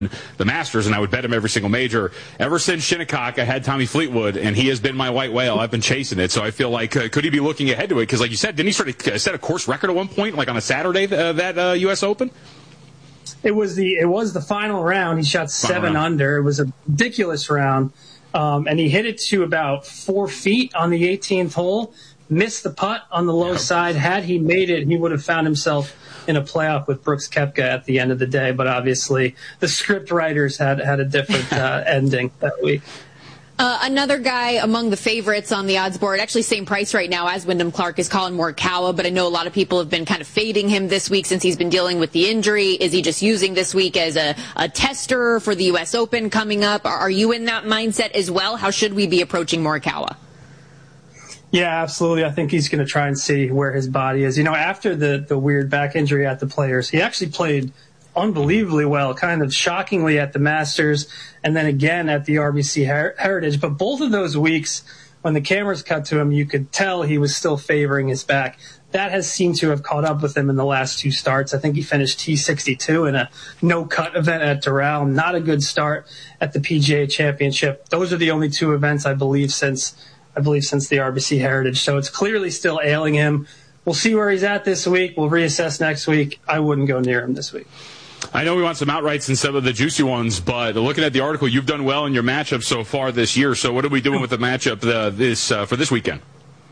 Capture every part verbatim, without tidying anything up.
the Masters, and I would bet him every single major. Ever since Shinnecock, I had Tommy Fleetwood, and he has been my white whale. I've been chasing it, so I feel like uh, could he be looking ahead to it? Because, like you said, didn't he sort of set a course record at one point, like on a Saturday, uh, that uh, U S Open? It was the it was the final round. He shot seven under. It was a ridiculous round, um, and he hit it to about four feet on the eighteenth hole. Missed the putt on the low side. Had he made it, he would have found himself in a playoff with Brooks Koepka at the end of the day. But obviously, the script writers had had a different uh, ending that week. Uh, another guy among the favorites on the odds board, actually same price right now as Wyndham Clark, is Colin Morikawa, but I know a lot of people have been kind of fading him this week since he's been dealing with the injury. Is he just using this week as a, a tester for the U S Open coming up? Are, are you in that mindset as well? How should we be approaching Morikawa? Yeah, absolutely. I think he's going to try and see where his body is. You know, after the, the weird back injury at the Players, he actually played unbelievably well, kind of shockingly at the Masters, and then again at the R B C Her- Heritage. But both of those weeks, when the cameras cut to him, you could tell he was still favoring his back. That has seemed to have caught up with him in the last two starts. I think he finished T sixty-two in a no-cut event at Doral. Not a good start at the P G A Championship. Those are the only two events, I believe, since I believe since the R B C Heritage. So it's clearly still ailing him. We'll see where he's at this week. We'll reassess next week. I wouldn't go near him this week. I know we want some outrights and some of the juicy ones, but looking at the article, you've done well in your matchup so far this year. So what are we doing with the matchup uh, this uh, for this weekend?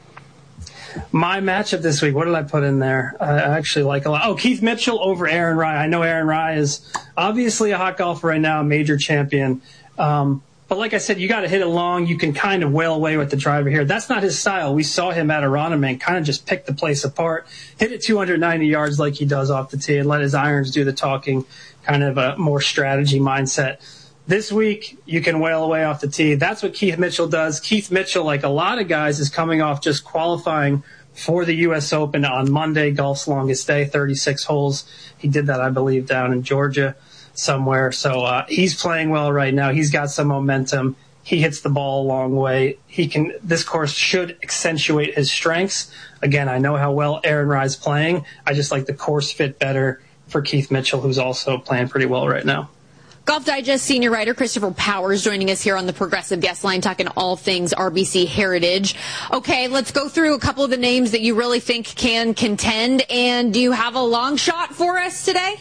My matchup this week, what did I put in there? I actually like a lot. Oh, Keith Mitchell over Aaron Rai. I know Aaron Rai is obviously a hot golfer right now, a major champion. Um, But like I said, you got to hit it long. You can kind of wail away with the driver here. That's not his style. We saw him at Aronimink kind of just pick the place apart, hit it two hundred ninety yards like he does off the tee, and let his irons do the talking, kind of a more strategy mindset. This week, you can wail away off the tee. That's what Keith Mitchell does. Keith Mitchell, like a lot of guys, is coming off just qualifying for the U S Open on Monday, golf's longest day, thirty-six holes. He did that, I believe, down in Georgia somewhere. So uh, he's playing well right now. He's got some momentum. He hits the ball a long way. He can. This course should accentuate his strengths. Again, I know how well Aaron Rai's playing. I just like the course fit better for Keith Mitchell, who's also playing pretty well right now. Golf Digest senior writer Christopher Powers joining us here on the Progressive Guest Line, talking all things R B C Heritage. Okay, let's go through a couple of the names that you really think can contend. And do you have a long shot for us today?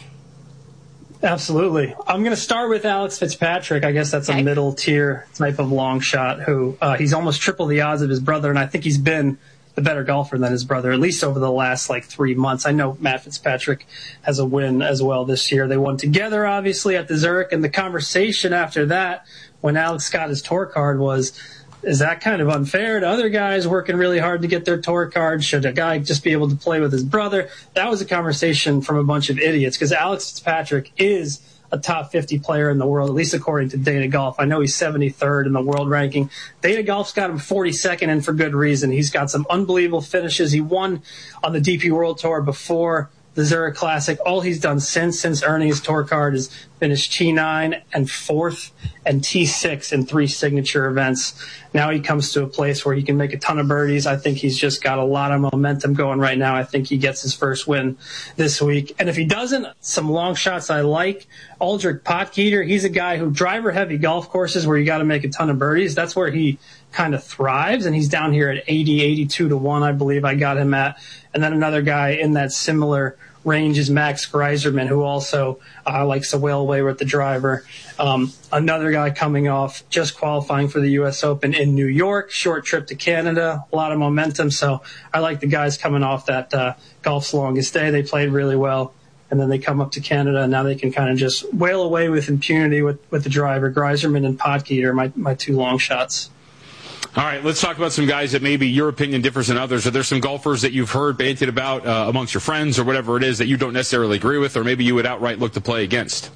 Absolutely. I'm going to start with Alex Fitzpatrick. I guess that's a okay. middle tier type of long shot who uh, he's almost triple the odds of his brother. And I think he's been the better golfer than his brother, at least over the last like three months. I know Matt Fitzpatrick has a win as well this year. They won together, obviously, at the Zurich. And the conversation after that, when Alex got his tour card, was, is that kind of unfair to other guys working really hard to get their tour card? Should a guy just be able to play with his brother? That was a conversation from a bunch of idiots, because Alex Fitzpatrick is a top fifty player in the world, at least according to Data Golf. I know he's seventy-third in the world ranking. Data Golf's got him forty-second, and for good reason. He's got some unbelievable finishes. He won on the D P World Tour before the Zurich Classic. All he's done since since earning his tour card is finished T nine and fourth and T six in three signature events. Now he comes to a place where he can make a ton of birdies. I think he's just got a lot of momentum going right now. I think he gets his first win this week. And if he doesn't, some long shots I like. Aldrich Potgieter, he's a guy who driver-heavy golf courses where you got to make a ton of birdies. That's where he kind of thrives, and he's down here at eighty, eighty-two to one, I believe I got him at. And then another guy in that similar range is Max Greiserman, who also uh, likes to wail away with the driver. Um, another guy coming off just qualifying for the U S Open in New York, short trip to Canada, a lot of momentum. So I like the guys coming off that uh, golf's longest day. They played really well, and then they come up to Canada, and now they can kind of just wail away with impunity with, with the driver. Greiserman and Potgieter, my, my two long shots. All right, let's talk about some guys that maybe your opinion differs than others. Are there some golfers that you've heard banted about uh, amongst your friends or whatever it is that you don't necessarily agree with, or maybe you would outright look to play against?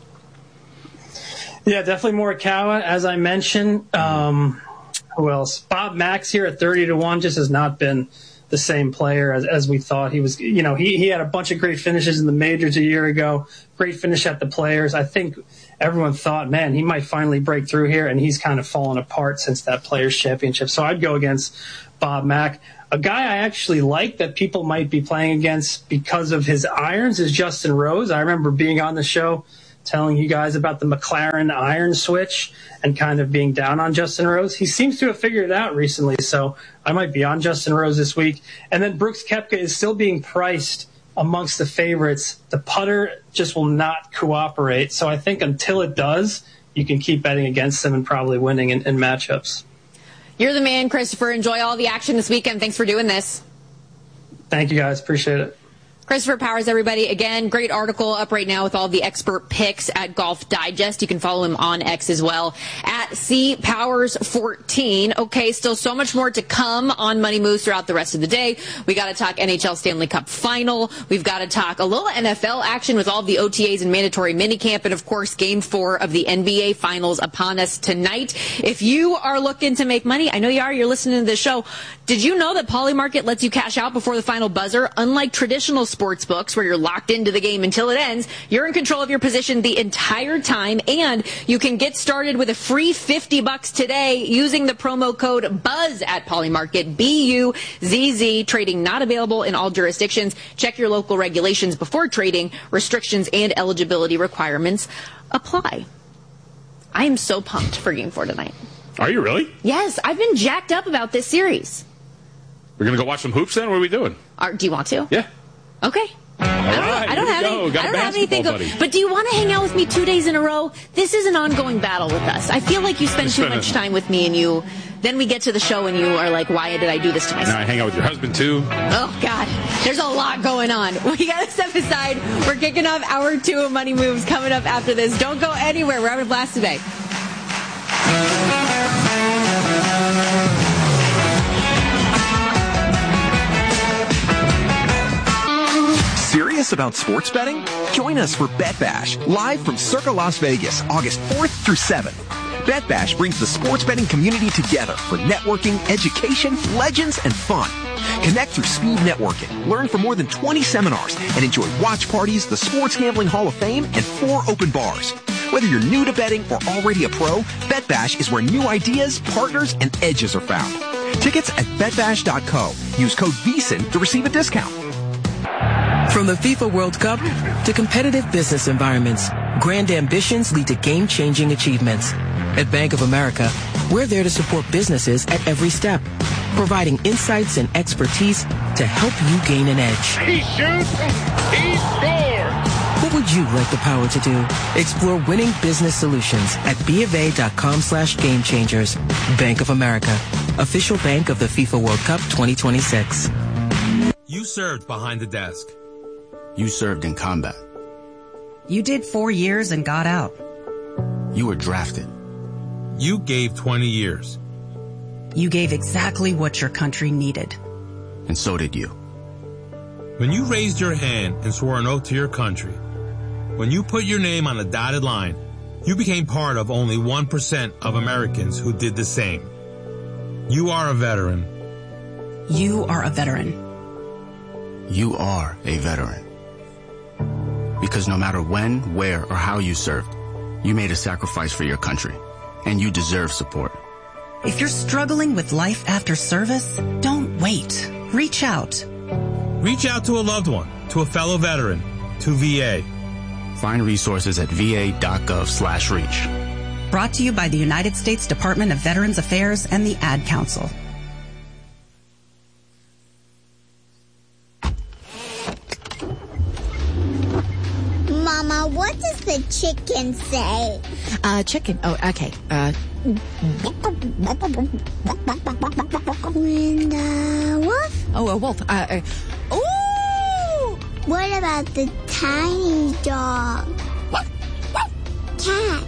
Yeah, definitely Morikawa, as I mentioned. Um, who else? Bob Max here at thirty to one just has not been the same player as, as we thought he was. You know, he, he had a bunch of great finishes in the majors a year ago, great finish at the Players. I think everyone thought, man, he might finally break through here, and he's kind of fallen apart since that Players Championship. So I'd go against Bob Mack. A guy I actually like that people might be playing against because of his irons is Justin Rose. I remember being on the show telling you guys about the McLaren iron switch and kind of being down on Justin Rose. He seems to have figured it out recently, so I might be on Justin Rose this week. And then Brooks Koepka is still being priced amongst the favorites. The putter just will not cooperate. So I think until it does, you can keep betting against him and probably winning in, in matchups. You're the man, Christopher. Enjoy all the action this weekend. Thanks for doing this. Thank you, guys. Appreciate it. Christopher Powers, everybody. Again, great article up right now with all the expert picks at Golf Digest. You can follow him on X as well at C Powers fourteen. Okay, still so much more to come on Money Moves throughout the rest of the day. We got to talk N H L Stanley Cup Final. We've got to talk a little N F L action with all of the O T As and mandatory minicamp, and of course, Game Four of the N B A Finals upon us tonight. If you are looking to make money, I know you are. You're listening to this show. Did you know that Polymarket lets you cash out before the final buzzer? Unlike traditional sports books where you're locked into the game until it ends, you're in control of your position the entire time, and you can get started with a free fifty bucks today using the promo code BUZZ at Polymarket, B U Z Z. Trading not available in all jurisdictions. Check your local regulations before trading. Restrictions and eligibility requirements apply. I am so pumped for Game four tonight. Are you really? Yes, I've been jacked up about this series. We're going to go watch some hoops then? What are we doing? Are, do you want to? Yeah. Okay. All I don't, right, I don't have, go. any, Got I a don't have anything. buddy. Go, but do you want to hang out with me two days in a row? This is an ongoing battle with us. I feel like you spend too much time with me, and you then we get to the show and you are like, why did I do this to myself? Now I hang out with your husband too. Oh God, there's a lot going on. We got to step aside. We're kicking off hour two of Money Moves coming up after this. Don't go anywhere. We're having a blast today. Serious about sports betting? Join us for Bet Bash, live from Circa Las Vegas, August fourth through seventh. Bet Bash brings the sports betting community together for networking, education, legends, and fun. Connect through speed networking, learn from more than twenty seminars, and enjoy watch parties, the Sports Gambling Hall of Fame, and four open bars. Whether you're new to betting or already a pro, Bet Bash is where new ideas, partners, and edges are found. Tickets at bet bash dot co. Use code V S I N to receive a discount. From the FIFA World Cup to competitive business environments, grand ambitions lead to game-changing achievements. At Bank of America, we're there to support businesses at every step, providing insights and expertise to help you gain an edge. He shoots, he scores! What would you like the power to do? Explore winning business solutions at BofA.com slash game changers. Bank of America, official bank of the FIFA World Cup twenty twenty-six. You served behind the desk. You served in combat. You did four years and got out. You were drafted. You gave twenty years. You gave exactly what your country needed. And so did you. When you raised your hand and swore an oath to your country, when you put your name on a dotted line, you became part of only one percent of Americans who did the same. You are a veteran. You are a veteran. You are a veteran. Because no matter when, where, or how you served, you made a sacrifice for your country, and you deserve support. If you're struggling with life after service, don't wait. Reach out. Reach out to a loved one, to a fellow veteran, to V A. Find resources at va.gov slash reach. Brought to you by the United States Department of Veterans Affairs and the Ad Council. Mama, what does the chicken say? Uh, chicken. Oh, okay. Uh. When the wolf? Oh, a wolf. Uh. uh ooh! What about the tiny dog? Cat?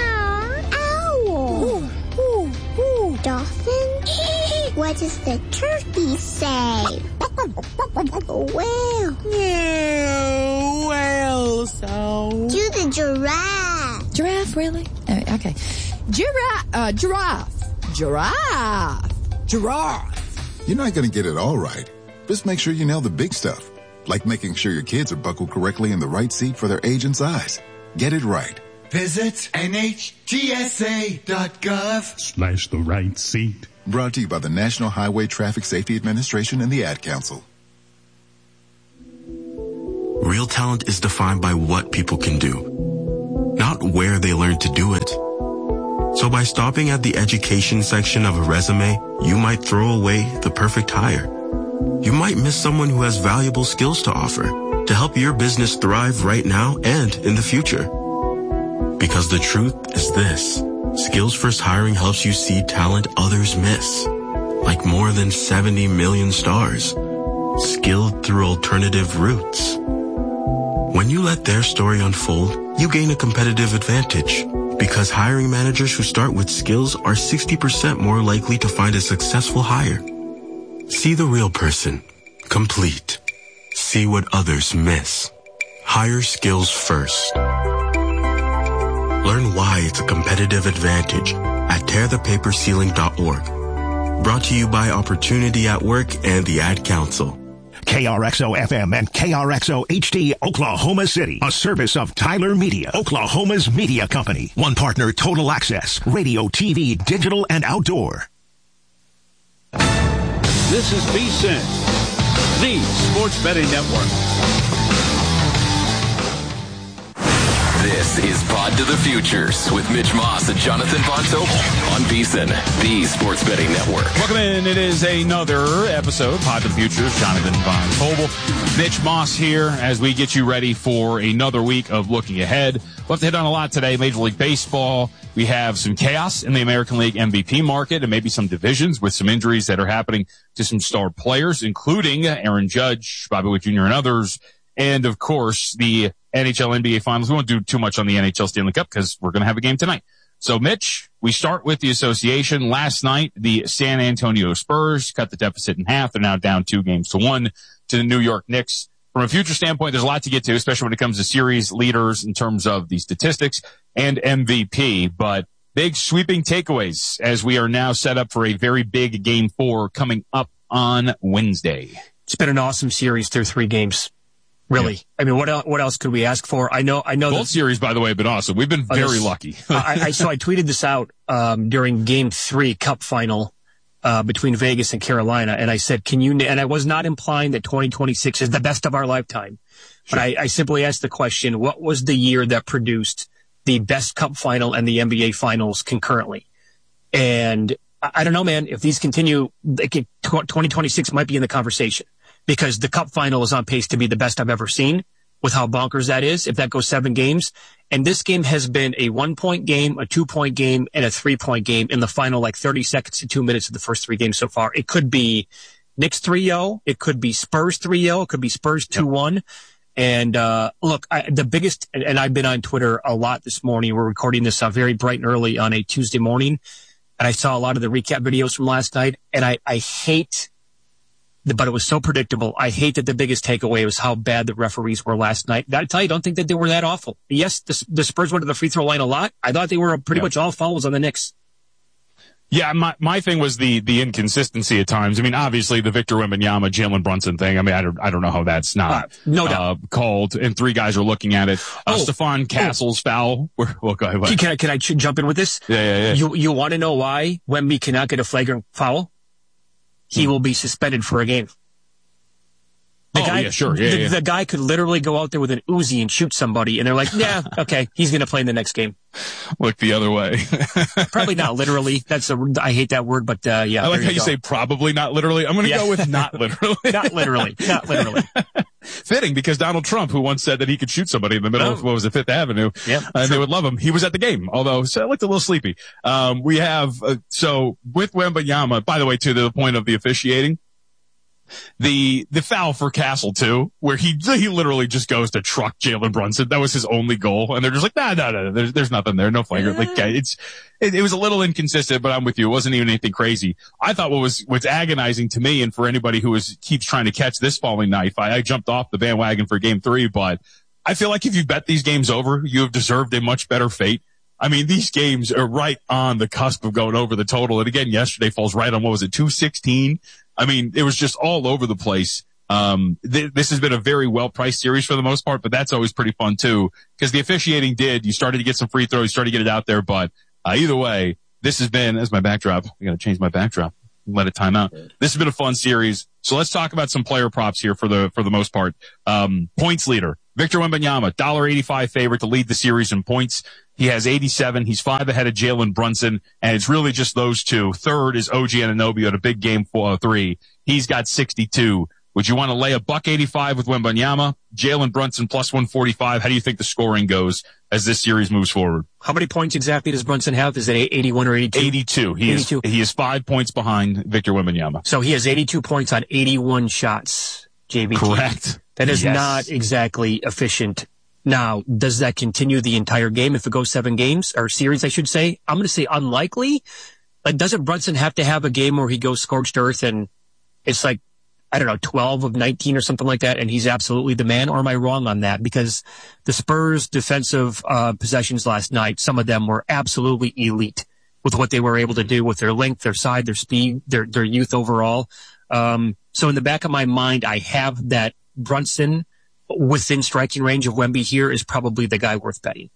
Owl? Ooh, ooh, ooh. Dolphin? What does the turkey say? Whale? Yeah, whale sound. Do the giraffe. Giraffe, really? Uh, okay. Giraffe. Uh, giraffe. Giraffe. Giraffe. You're not going to get it all right. Just make sure you nail the big stuff, like making sure your kids are buckled correctly in the right seat for their age and size. Get it right. Visit N H T S A dot gov slash the right seat. Brought to you by the National Highway Traffic Safety Administration and the Ad Council. Real talent is defined by what people can do, not where they learned to do it. So by stopping at the education section of a resume, you might throw away the perfect hire. You might miss someone who has valuable skills to offer to help your business thrive right now and in the future. Because the truth is this, Skills First Hiring helps you see talent others miss, like more than seventy million stars, skilled through alternative routes. When you let their story unfold, you gain a competitive advantage because hiring managers who start with skills are sixty percent more likely to find a successful hire. See the real person. Complete. See what others miss. Hire skills first. Learn why it's a competitive advantage at tear the paper ceiling dot org. Brought to you by Opportunity at Work and the Ad Council. K R X O F M and K R X O H D Oklahoma City, a service of Tyler Media, Oklahoma's media company. One partner, Total Access, radio, T V, digital, and outdoor. This is V S I N, the Sports Betting Network. This is Pod to the Futures with Mitch Moss and Jonathan Von Tobel on V S I N, the Sports Betting Network. Welcome in. It is another episode, Pod to the Futures. Jonathan Von Tobel, Mitch Moss here as we get you ready for another week of looking ahead. We'll have to hit on a lot today. Major League Baseball. We have some chaos in the American League M V P market and maybe some divisions with some injuries that are happening to some star players, including Aaron Judge, Bobby Witt Junior, and others. And, of course, the N H L N B A Finals. We won't do too much on the N H L Stanley Cup because we're going to have a game tonight. So, Mitch, we start with the association. Last night, the San Antonio Spurs cut the deficit in half. They're now down two games to one to the New York Knicks. From a future standpoint, there's a lot to get to, especially when it comes to series leaders in terms of the statistics and M V P. But big sweeping takeaways as we are now set up for a very big game four coming up on Wednesday. It's been an awesome series through three games. Really. Yeah. I mean, what else, what else could we ask for? I know, I know. Both series, by the way, have been awesome. We've been very uh, lucky. I, I, so I tweeted this out, um, during game three cup final, uh, between Vegas and Carolina. And I said, can you, and I was not implying that twenty twenty-six is the best of our lifetime, sure. But I, I simply asked the question, what was the year that produced the best cup final and the N B A finals concurrently? And I, I don't know, man, if these continue, twenty twenty-six might be in the conversation. Because the cup final is on pace to be the best I've ever seen with how bonkers that is, if that goes seven games. And this game has been a one-point game, a two-point game, and a three-point game in the final, like thirty seconds to two minutes of the first three games so far. It could be Knicks three oh. It could be Spurs three oh. It could be Spurs two one. Yep. And uh look, I, the biggest, and, and I've been on Twitter a lot this morning. We're recording this uh, very bright and early on a Tuesday morning. And I saw a lot of the recap videos from last night. And I, I hate... but it was so predictable. I hate that the biggest takeaway was how bad the referees were last night. I tell you, I don't think that they were that awful. Yes, the, the Spurs went to the free throw line a lot. I thought they were pretty yeah. much all fouls on the Knicks. Yeah, my my thing was the the inconsistency at times. I mean, obviously the Victor Wembanyama, Jalen Brunson thing. I mean, I don't I don't know how that's not uh, no doubt. Uh, called, and three guys are looking at it. Uh, oh, Stephon Castle's oh. foul. Well, go ahead. Can I can I ch- jump in with this? Yeah, yeah, yeah. You you want to know why Wemby cannot get a flagrant foul? He hmm. will be suspended for a game. The oh, guy, yeah, sure. Yeah, the, yeah. the guy could literally go out there with an Uzi and shoot somebody, and they're like, yeah, okay, he's going to play in the next game. Look the other way. Probably not literally. That's a, I hate that word, but uh, yeah. I like how you, you say probably not literally. I'm going to yeah. go with not literally. Not literally. Not literally. Fitting, because Donald Trump, who once said that he could shoot somebody in the middle oh. of, what was it, Fifth Avenue, yep, and true. they would love him. He was at the game, although so I looked a little sleepy. Um, we have, uh, so with Wembanyama, by the way, to the point of the officiating, The the foul for Castle too, where he he literally just goes to truck Jalen Brunson. That was his only goal, and they're just like, nah, no, no, no, there's there's nothing there, no flagrant. Like it's it, it was a little inconsistent, but I'm with you. It wasn't even anything crazy. I thought what was what's agonizing to me, and for anybody who is keeps trying to catch this falling knife, I, I jumped off the bandwagon for Game Three, but I feel like if you bet these games over, you have deserved a much better fate. I mean, these games are right on the cusp of going over the total, and again, yesterday falls right on what was it, two sixteen. I mean, it was just all over the place. Um, th- this has been a very well-priced series for the most part, but that's always pretty fun too, because the officiating did, you started to get some free throws, you started to get it out there, but, uh, either way, this has been, as my backdrop, I gotta change my backdrop, let it time out. This has been a fun series. So let's talk about some player props here for the, for the most part. Um, points leader, Victor Wembanyama, one eighty-five favorite to lead the series in points. He has eighty-seven. He's five ahead of Jalen Brunson, and it's really just those two. Third is O G Anunoby at a big game four oh three. He's got sixty-two. Would you want to lay a buck eighty-five with Wembanyama? Jalen Brunson plus one forty-five. How do you think the scoring goes as this series moves forward? How many points exactly does Brunson have? Is it eighty-one or eighty-two? eighty-two. He eighty-two. is he is five points behind Victor Wembanyama. So he has eighty-two points on eighty-one shots, J B T. Correct. That is yes. not exactly efficient. Now, does that continue the entire game if it goes seven games, or series, I should say? I'm going to say unlikely. Like, doesn't Brunson have to have a game where he goes scorched earth and it's like, I don't know, twelve of nineteen or something like that, and he's absolutely the man? Or am I wrong on that? Because the Spurs' defensive uh, possessions last night, some of them were absolutely elite with what they were able to do with their length, their side, their speed, their their youth overall. Um, so in the back of my mind, I have that Brunson within striking range of Wemby here is probably the guy worth betting.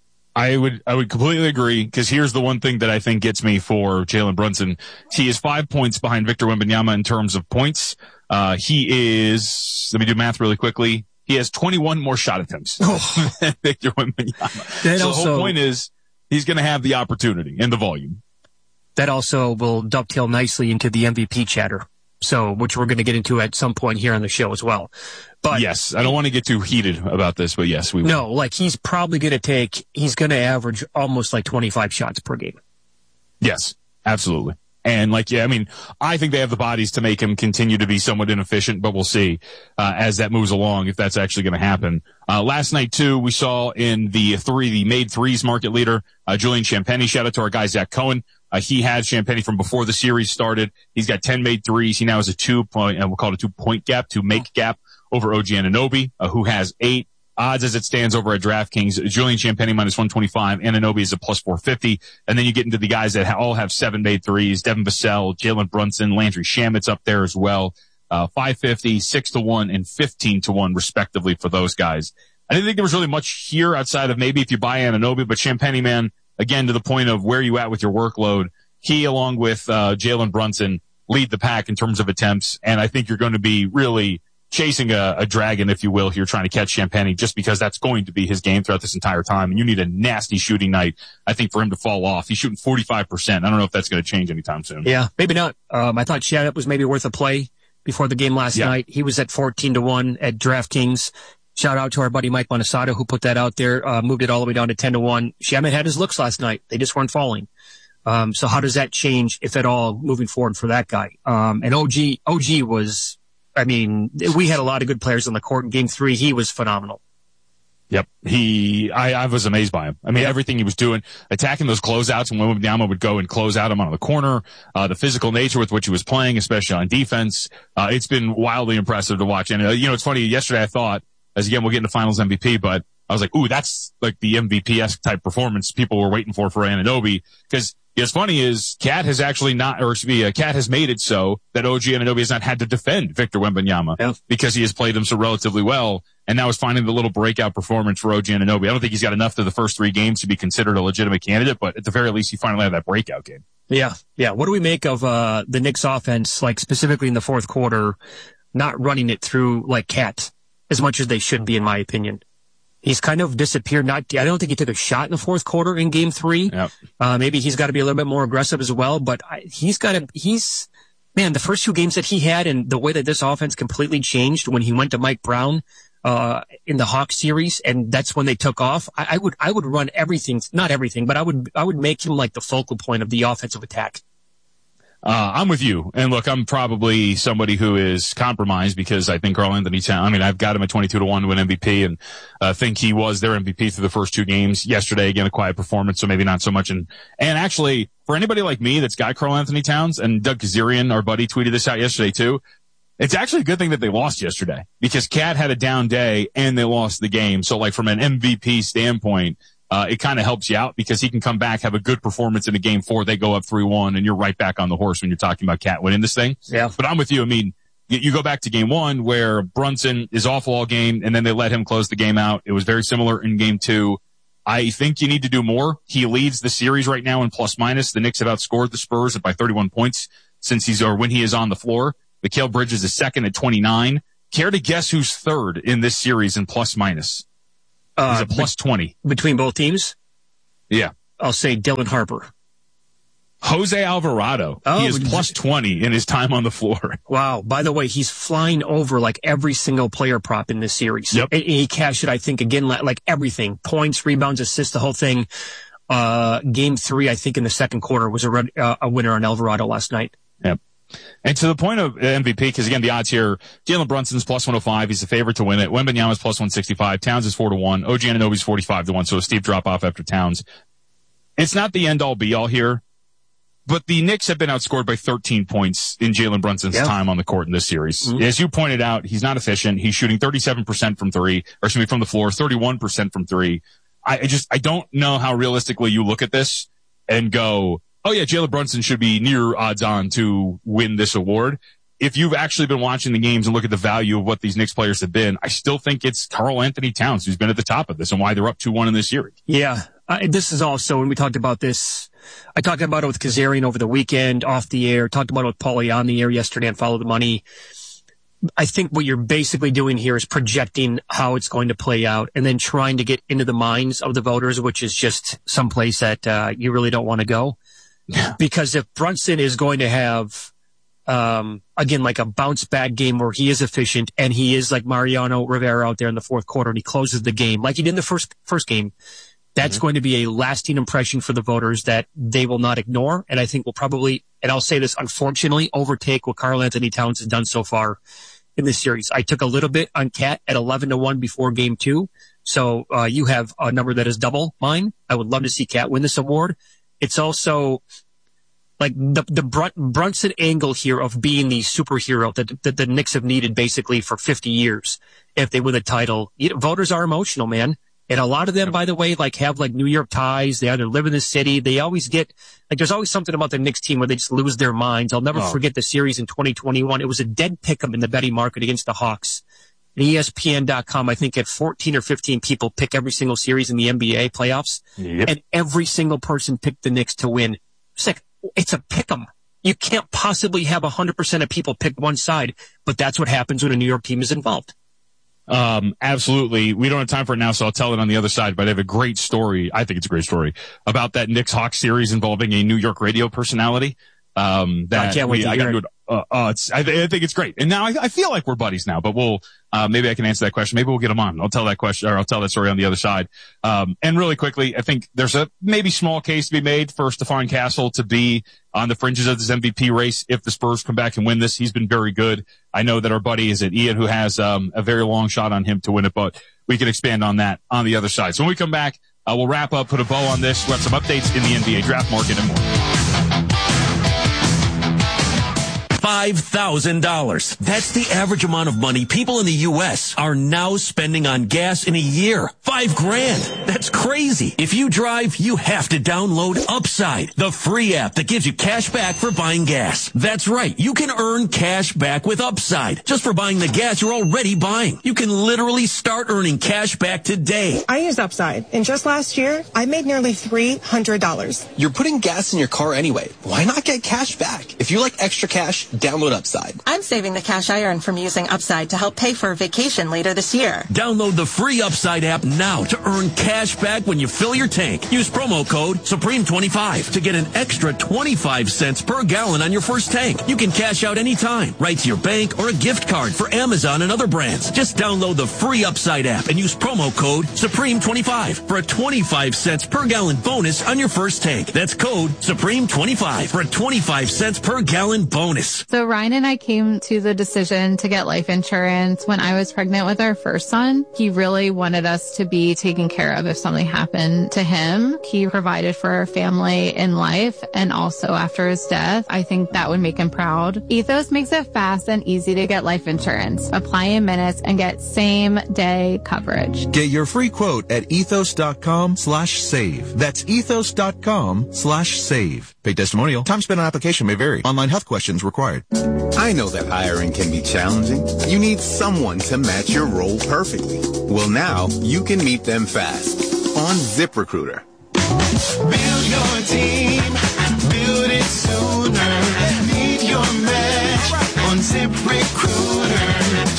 I would I would completely agree, because here's the one thing that I think gets me for Jalen Brunson. He is five points behind Victor Wembanyama in terms of points. Uh, he is, let me do math really quickly. He has twenty-one more shot attempts oh. than Victor Wembanyama. That so also, the whole point is he's going to have the opportunity and the volume. That also will dovetail nicely into the M V P chatter. So, which we're going to get into at some point here on the show as well. But yes, I don't want to get too heated about this, but yes, we will. No, like he's probably going to take, he's going to average almost like twenty-five shots per game. Yes, absolutely. And like, yeah, I mean, I think they have the bodies to make him continue to be somewhat inefficient, but we'll see, uh, as that moves along if that's actually going to happen. Uh, last night too, we saw in the three, the made threes market leader, uh, Julian Champagnie. Shout out to our guy, Zach Cohen. Uh, he had Champagnie from before the series started. He's got ten made threes. He now has a two point, uh, we'll call it a two point gap, two make gap over O G Anunoby, uh, who has eight. Odds as it stands over at DraftKings, Julian Champagnie minus one twenty-five, Anunoby is a plus four fifty. And then you get into the guys that ha- all have seven made threes, Devin Vassell, Jalen Brunson, Landry Shamet's up there as well. Uh, five fifty, six to one, and fifteen to one respectively for those guys. I didn't think there was really much here outside of maybe if you buy Anunoby, but Champagnie, man, again, to the point of where you at with your workload, he along with, uh, Jalen Brunson lead the pack in terms of attempts. And I think you're going to be really chasing a, a dragon, if you will, here, trying to catch Champagnie, just because that's going to be his game throughout this entire time. And you need a nasty shooting night, I think, for him to fall off. He's shooting forty-five percent. I don't know if that's going to change anytime soon. Yeah, maybe not. Um, I thought Shannon was maybe worth a play before the game last yeah. night. He was at fourteen to one at DraftKings. Shout out to our buddy Mike Monasato, who put that out there, uh, moved it all the way down to ten to one. Shamet had his looks last night. They just weren't falling. Um, so how does that change, if at all, moving forward for that guy? Um, and O G, O G was, I mean, we had a lot of good players on the court in game three. He was phenomenal. Yep. He, I, I was amazed by him. I mean, yep. everything he was doing, attacking those closeouts, and when Wembanyama would go and close out him on the corner, uh, the physical nature with which he was playing, especially on defense, uh, it's been wildly impressive to watch. And, uh, you know, it's funny, yesterday I thought, as again, we'll get into finals M V P, but I was like, ooh, that's like the M V P-esque type performance people were waiting for for Anunoby. Because what's funny is Cat has actually not, or excuse me, uh, Cat has made it so that O G Anunoby has not had to defend Victor Wembanyama yeah. because he has played him so relatively well. And now is finding the little breakout performance for O G Anunoby. I don't think he's got enough to the first three games to be considered a legitimate candidate, but at the very least, he finally had that breakout game. Yeah. Yeah. What do we make of, uh, the Knicks offense, like specifically in the fourth quarter, not running it through like Cat as much as they should be, in my opinion? He's kind of disappeared. Not, I don't think he took a shot in the fourth quarter in game three. Yep. Uh, maybe he's got to be a little bit more aggressive as well, but I, he's got to, he's, man, the first two games that he had and the way that this offense completely changed when he went to Mike Brown, uh, in the Hawks series, and that's when they took off. I, I would, I would run everything, not everything, but I would, I would make him like the focal point of the offensive attack. Uh, I'm with you. And look, I'm probably somebody who is compromised because I think Karl-Anthony Towns, I mean, I've got him at twenty-two to one to win M V P, and I uh, think he was their M V P through the first two games. Yesterday, again, a quiet performance, so maybe not so much. And, and actually, for anybody like me that's got Karl-Anthony Towns, and Doug Kazarian, our buddy, tweeted this out yesterday too, it's actually a good thing that they lost yesterday because Cat had a down day and they lost the game. So like from an M V P standpoint, Uh, it kind of helps you out because he can come back, have a good performance in a game four. They go up three one and you're right back on the horse when you're talking about Cat winning this thing. Yeah. But I'm with you. I mean, you, you go back to game one where Brunson is awful all game and then they let him close the game out. It was very similar in game two. I think you need to do more. He leads the series right now in plus minus. The Knicks have outscored the Spurs by thirty-one points since he's, or when he is on the floor. Mikal Bridges is second at twenty-nine. Care to guess who's third in this series in plus minus? He's a plus twenty. Between both teams? Yeah. I'll say Dylan Harper. Jose Alvarado. Oh, he is plus twenty in his time on the floor. Wow. By the way, he's flying over like every single player prop in this series. Yep. And he cashed it, I think, again, like everything. Points, rebounds, assists, the whole thing. Uh, game three, I think, in the second quarter was a, red, uh, a winner on Alvarado last night. Yep. And to the point of M V P, because again, the odds here, Jalen Brunson's plus one oh five. He's the favorite to win it. Wembanyama's plus one sixty-five. Towns is four to one. O G Anunoby's forty-five to one. So a steep drop off after Towns. It's not the end all be all here. But the Knicks have been outscored by thirteen points in Jalen Brunson's yep. time on the court in this series. Mm-hmm. As you pointed out, he's not efficient. He's shooting thirty-seven percent from three, or excuse me, from the floor, thirty-one percent from three. I just, I don't know how realistically you look at this and go, oh yeah, Jalen Brunson should be near odds on to win this award. If you've actually been watching the games and look at the value of what these Knicks players have been, I still think it's Karl Anthony Towns who's been at the top of this and why they're up two one in this series. Yeah. Uh, this is also, when we talked about this, I talked about it with Kazarian over the weekend, off the air, talked about it with Paulie on the air yesterday on Follow the Money. I think what you're basically doing here is projecting how it's going to play out and then trying to get into the minds of the voters, which is just someplace that uh, you really don't want to go. Yeah. Because if Brunson is going to have, um, again, like a bounce back game where he is efficient and he is like Mariano Rivera out there in the fourth quarter and he closes the game like he did in the first, first game, that's mm-hmm. going to be a lasting impression for the voters that they will not ignore. And I think will probably, and I'll say this, unfortunately, overtake what Karl Anthony Towns has done so far in this series. I took a little bit on Cat at eleven to one before game two. So, uh, you have a number that is double mine. I would love to see Cat win this award. It's also like the, the Brun- Brunson angle here of being the superhero that, that the Knicks have needed basically for fifty years. If they win the title, you know, voters are emotional, man. And a lot of them, by the way, like have like New York ties. They either live in the city. They always get, like there's always something about the Knicks team where they just lose their minds. I'll never oh. forget the series in twenty twenty-one. It was a dead pick'em in the betting market against the Hawks. And E S P N dot com, I think, had fourteen or fifteen people pick every single series in the N B A playoffs. Yep. And every single person picked the Knicks to win. It's like, it's a pick'em. You can't possibly have one hundred percent of people pick one side, but that's what happens when a New York team is involved. Um, absolutely. We don't have time for it now, so I'll tell it on the other side, but I have a great story. I think it's a great story about that Knicks Hawks series involving a New York radio personality. Um, that I can't wait we, to I hear gotta it. do it. Uh, uh, it's, I, I think it's great. And now I, I feel like we're buddies now, but we'll, uh, maybe I can answer that question. Maybe we'll get him on. I'll tell that question, or I'll tell that story on the other side. Um, and really quickly, I think there's a maybe small case to be made for Stephon Castle to be on the fringes of this M V P race if the Spurs come back and win this. He's been very good. I know that our buddy is it Ian who has, um, a very long shot on him to win it, but we can expand on that on the other side. So when we come back, uh, we'll wrap up, put a bow on this. We'll have some updates in the N B A draft market and more. five thousand dollars. That's the average amount of money people in the U S are now spending on gas in a year. Five grand. That's crazy. If you drive, you have to download Upside, the free app that gives you cash back for buying gas. That's right. You can earn cash back with Upside just for buying the gas you're already buying. You can literally start earning cash back today. I use Upside, and just last year, I made nearly three hundred dollars. You're putting gas in your car anyway. Why not get cash back? If you like extra cash, download Upside. I'm saving the cash I earn from using Upside to help pay for a vacation later this year. Download the free Upside app now to earn cash back when you fill your tank. Use promo code Supreme twenty-five to get an extra twenty-five cents per gallon on your first tank. You can cash out anytime, right to your bank or a gift card for Amazon and other brands. Just download the free Upside app and use promo code Supreme twenty-five for a twenty-five cents per gallon bonus on your first tank. That's code Supreme twenty-five for a twenty-five cents per gallon bonus. So Ryan and I came to the decision to get life insurance when I was pregnant with our first son. He really wanted us to be taken care of if something happened to him. He provided for our family in life and also after his death. I think that would make him proud. Ethos makes it fast and easy to get life insurance. Apply in minutes and get same day coverage. Get your free quote at ethos.com slash save. That's ethos.com slash save. Paid testimonial. Time spent on application may vary. Online health questions required. I know that hiring can be challenging. You need someone to match your role perfectly. Well, now you can meet them fast on ZipRecruiter. Build your team, build it sooner. Meet your match on ZipRecruiter.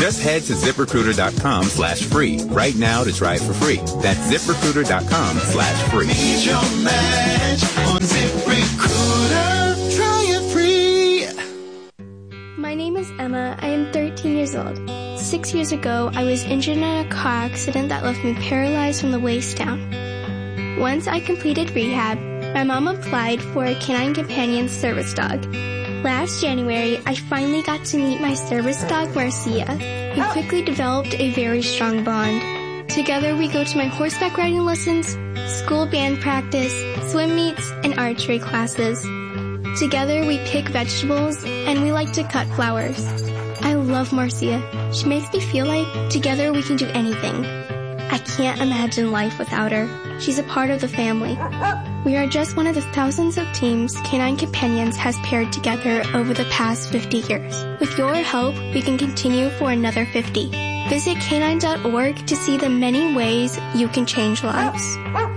Just head to ZipRecruiter.com slash free right now to try it for free. That's ZipRecruiter.com slash free. Meet your match on ZipRecruiter. Try it free. My name is Emma. I am thirteen years old. Six years ago, I was injured in a car accident that left me paralyzed from the waist down. Once I completed rehab, my mom applied for a Canine Companion service dog. Last January, I finally got to meet my service dog, Marcia. We quickly developed a very strong bond. Together, we go to my horseback riding lessons, school band practice, swim meets, and archery classes. Together, we pick vegetables, and we like to cut flowers. I love Marcia. She makes me feel like together we can do anything. I can't imagine life without her. She's a part of the family. We are just one of the thousands of teams Canine Companions has paired together over the past fifty years. With your help, we can continue for another fifty. Visit canine dot org to see the many ways you can change lives.